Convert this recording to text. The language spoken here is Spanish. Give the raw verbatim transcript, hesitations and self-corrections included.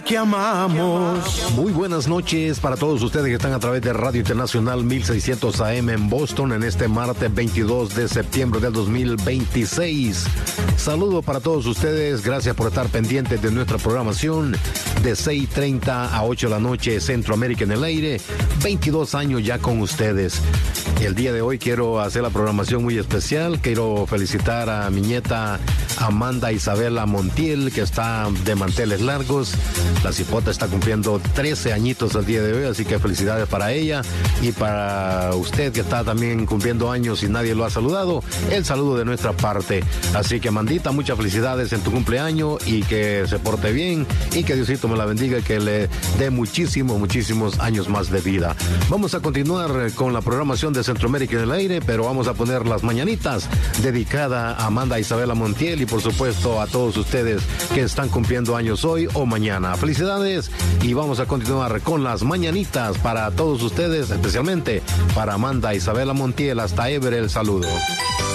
que amamos. Muy buenas noches para todos ustedes que están a través de Radio Internacional mil seiscientos A M en Boston en este martes veintidós de septiembre del dos mil veintiséis. Saludo para todos ustedes, gracias por estar pendientes de nuestra programación de seis treinta a ocho de la noche, Centroamérica en el aire, veintidós años ya con ustedes. El día de hoy quiero hacer la programación muy especial, quiero felicitar a mi nieta Amanda Isabela Montiel, que está de manteles largos. La cipota está cumpliendo trece añitos el día de hoy, así que felicidades para ella y para usted que está también cumpliendo años y nadie lo ha saludado, el saludo de nuestra parte. Así que Amandita, muchas felicidades en tu cumpleaños y que se porte bien y que Diosito me la bendiga y que le dé muchísimos, muchísimos años más de vida. Vamos a continuar con la programación de Centroamérica en el aire, pero vamos a poner las mañanitas dedicada a Amanda Isabela Montiel y por supuesto a todos ustedes que están cumpliendo años hoy o mañana. Felicidades y vamos a continuar con las mañanitas para todos ustedes, especialmente para Amanda Isabela Montiel. Hasta Ever, el saludo.